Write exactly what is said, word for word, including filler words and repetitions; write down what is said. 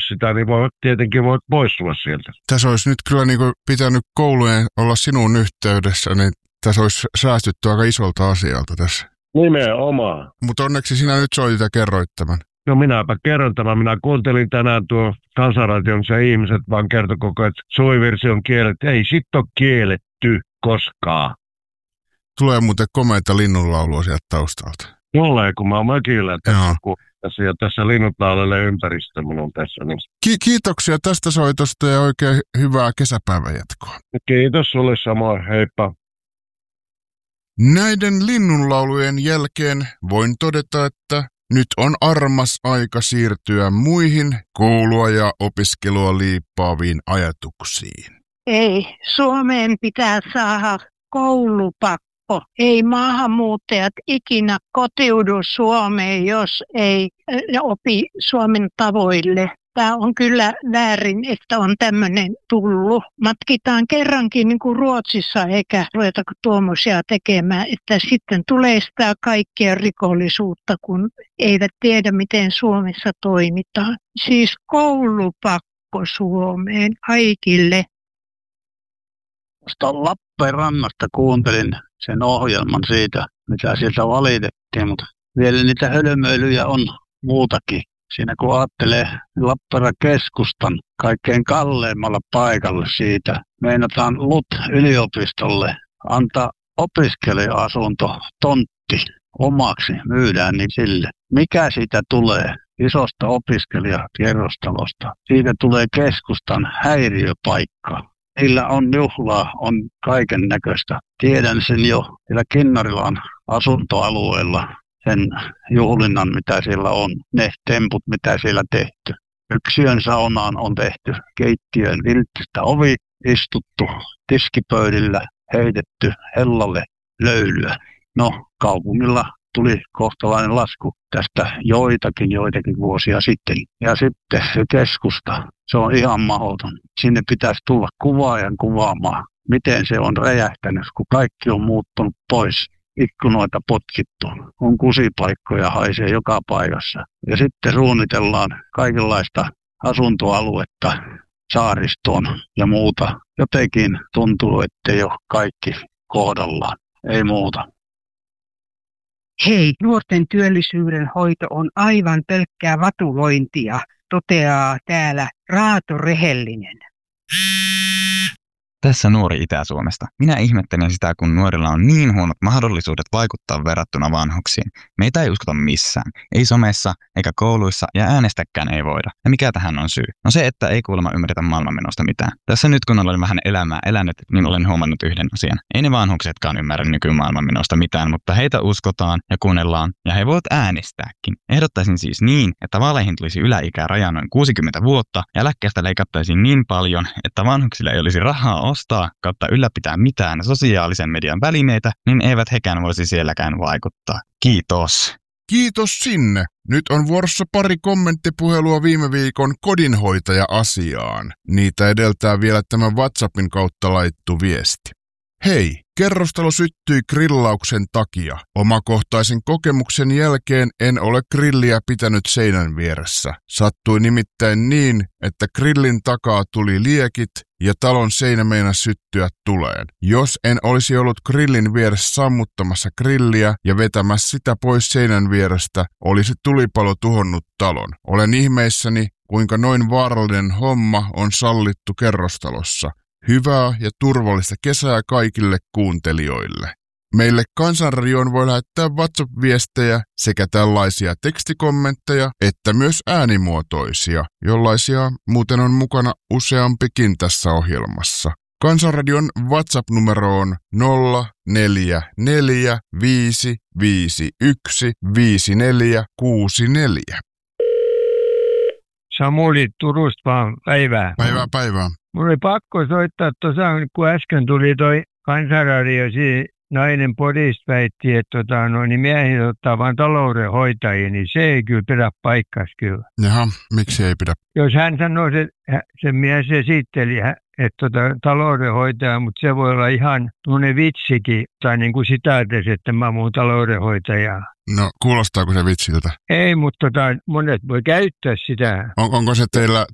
sitä, niin voit, tietenkin voit poistua sieltä. Tässä olisi nyt kyllä niin kuin pitänyt koulujen olla sinun yhteydessä, niin tässä olisi säästytty aika isolta asialta tässä. Nimenomaan. Mutta onneksi sinä nyt soitit ja kerroit tämän. No minäpä kerron tämän. Minä kuuntelin tänään tuo Kansanradion, missä ihmiset vaan kertoi koko ajan, että suvivirsi on kielletty. Ei sit ole kielletty koskaan. Tulee muuten komeita linnunlaulua sieltä taustalta. Tulee, kun mä oon mökillä tässä, tässä ja tässä linnut laulalee ympäristö minun tässä. Niin. Ki- kiitoksia tästä soitosta ja oikein hyvää kesäpäivän jatkoa. Kiitos sulle samoin, heippa. Näiden linnunlaulujen jälkeen voin todeta, että nyt on armas aika siirtyä muihin koulua ja opiskelua liippaaviin ajatuksiin. Ei, Suomeen pitää saada koulupakko. Ei maahanmuuttajat ikinä kotiudu Suomeen, jos ei opi Suomen tavoille. Tämä on kyllä väärin, että on tämmöinen tullut. Matkitaan kerrankin niin kuin Ruotsissa, eikä ruveta tuommoisia tekemään, että sitten tulee sitä kaikkea rikollisuutta, kun eivät tiedä, miten Suomessa toimitaan. Siis koulupakko Suomeen kaikille. Tuosta Lappeenrannasta kuuntelin sen ohjelman siitä, mitä sieltä valitettiin, mutta vielä niitä hölmöilyjä on muutakin. Siinä kun ajattelee Lappeenrannan keskustan kaikkein kalleimmalla paikalla siitä, meinataan L U T-yliopistolle antaa opiskelija-asunto, tontti omaksi, myydään niin sille. Mikä siitä tulee isosta opiskelijakerrostalosta? Siitä tulee keskustan häiriöpaikka. Niillä on juhlaa, on kaiken näköistä. Tiedän sen jo siellä Kinnarilan asuntoalueella. Sen juhlinnan, mitä siellä on, ne temput, mitä siellä tehty. Yksiön saunaan on tehty keittiön vilttistä ovi, istuttu tiskipöydillä, heitetty hellalle löylyä. No, kaupungilla tuli kohtalainen lasku tästä joitakin, joitakin vuosia sitten. Ja sitten se keskusta, se on ihan mahdoton. Sinne pitäisi tulla kuvaajan kuvaamaan, miten se on räjähtänyt, kun kaikki on muuttunut pois. Ikkunoita potkittu, on kusipaikkoja, haisee joka paikassa. Ja sitten suunnitellaan kaikenlaista asuntoaluetta saaristoon ja muuta. Jotenkin tuntuu, ettei ole kaikki kohdallaan. Ei muuta. Hei, nuorten työllisyyden hoito on aivan pelkkää vatulointia, toteaa täällä Raato Rehellinen. Tässä nuori Itä-Suomesta. Minä ihmettelen sitä, kun nuorilla on niin huonot mahdollisuudet vaikuttaa verrattuna vanhuksiin. Meitä ei uskota missään. Ei somessa, eikä kouluissa, ja äänestäkään ei voida. Ja mikä tähän on syy? No se, että ei kuulemma ymmärretä maailmanmenosta mitään. Tässä nyt, kun olen vähän elämää elänyt, niin olen huomannut yhden asian. Ei ne vanhuksetkaan ymmärrä nykymaailmanmenosta mitään, mutta heitä uskotaan ja kuunnellaan, ja he voivat äänestääkin. Ehdottaisin siis niin, että vaaleihin tulisi yläikää raja noin kuusikymmentä vuotta, ja eläkkeestä leikattaisiin niin paljon, että vanhuksilla ei olisi rahaa ostaa kautta ylläpitää mitään sosiaalisen median välineitä, niin eivät hekään voisi sielläkään vaikuttaa. Kiitos. Kiitos sinne. Nyt on vuorossa pari kommenttipuhelua viime viikon kodinhoitaja-asiaan. Niitä edeltää vielä tämän WhatsAppin kautta laittu viesti. Hei, kerrostalo syttyi grillauksen takia. Omakohtaisen kokemuksen jälkeen en ole grilliä pitänyt seinän vieressä. Sattui nimittäin niin, että grillin takaa tuli liekit ja talon seinä meinasi syttyä tuleen. Jos en olisi ollut grillin vieressä sammuttamassa grilliä ja vetämässä sitä pois seinän vierestä, olisi tulipalo tuhonnut talon. Olen ihmeissäni, kuinka noin vaarallinen homma on sallittu kerrostalossa. Hyvää ja turvallista kesää kaikille kuuntelijoille. Meille Kansanradioon voi lähettää WhatsApp-viestejä sekä tällaisia tekstikommentteja että myös äänimuotoisia, jollaisia muuten on mukana useampikin tässä ohjelmassa. Kansanradion WhatsApp-numero on nolla neljä neljä viisi viisi yksi viisi neljä kuusi neljä. Samuli Turusta vaan päivää. Päivää, päivää. Mulla oli pakko soittaa tuossa, kun äsken tuli toi Kansanradio, nainen podista väitti, että tota, no, niin miehet ottaa vain taloudenhoitajia, niin se ei kyllä pidä paikkas kyllä. Jaha, miksi ei pidä? Jos hän sanoo, se, se mies esitteli, että tota, taloudenhoitaja, mutta se voi olla ihan tuonne vitsikin, tai niin kuin sitaates, että mä muun taloudenhoitajaa. No, kuulostaako se vitsiltä? Ei, mutta tota, monet voi käyttää sitä. On, onko se teillä